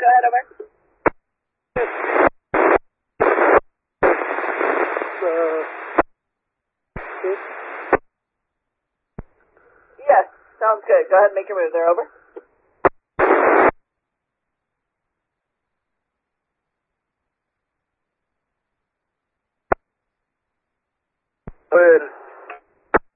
Go ahead, over. Yes, sounds good. Go ahead and make your move there, over. Go ahead.